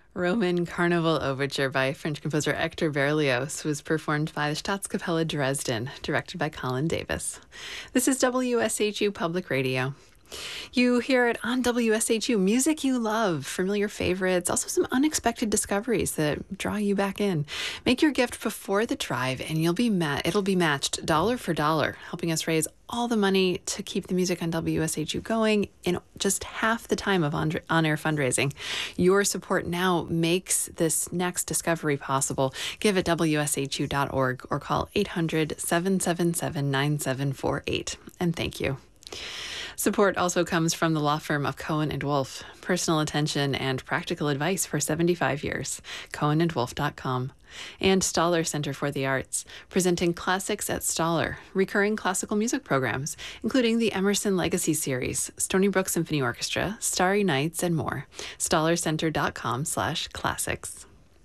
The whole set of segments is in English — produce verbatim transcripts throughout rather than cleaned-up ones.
Roman Carnival Overture by French composer Hector Berlioz was performed by the Staatskapelle Dresden, directed by Colin Davis. This is W S H U Public Radio. You hear it on W S H U, music you love, familiar favorites, also some unexpected discoveries that draw you back in. Make your gift before the drive and you'll be ma- it'll be matched dollar for dollar, helping us raise all the money to keep the music on W S H U going in just half the time of on- on-air fundraising. Your support now makes this next discovery possible. Give at W S H U dot org or call eight hundred, seven seven seven, nine seven four eight. And thank you. Support also comes from the law firm of Cohen and Wolf. Personal attention and practical advice for seventy-five years. cohen and wolf dot com. And Stoller Center for the Arts, presenting Classics at Stoller, recurring classical music programs, including the Emerson Legacy Series, Stony Brook Symphony Orchestra, Starry Nights, and more. stoller center dot com slash classics.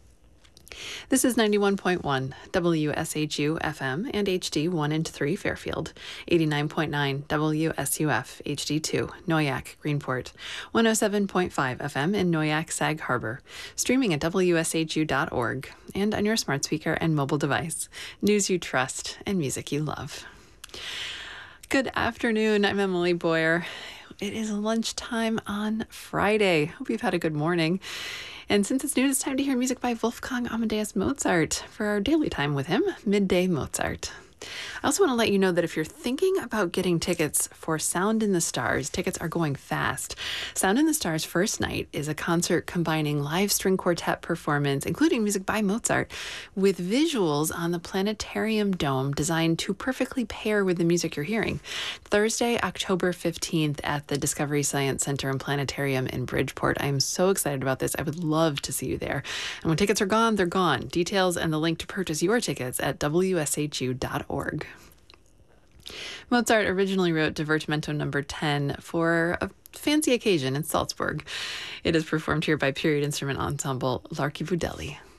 This is ninety-one point one W S H U F M and H D one and three Fairfield, eighty-nine point nine W S U F H D two Noyak Greenport, one oh seven point five F M in Noyak Sag Harbor, streaming at W S H U dot org and on your smart speaker and mobile device. News you trust and music you love. Good afternoon. I'm Emily Boyer. It is lunchtime on Friday. Hope you've had a good morning. And since it's noon, it's time to hear music by Wolfgang Amadeus Mozart for our daily time with him, Midday Mozart. I also want to let you know that if you're thinking about getting tickets for Sound in the Stars, tickets are going fast. Sound in the Stars' first night is a concert combining live string quartet performance, including music by Mozart, with visuals on the planetarium dome designed to perfectly pair with the music you're hearing. Thursday, October fifteenth at the Discovery Science Center and Planetarium in Bridgeport. I am so excited about this. I would love to see you there. And when tickets are gone, they're gone. Details and the link to purchase your tickets at W S H U dot org. Mozart originally wrote Divertimento number ten for a fancy occasion in Salzburg. It is performed here by period instrument ensemble L'Archibudelli.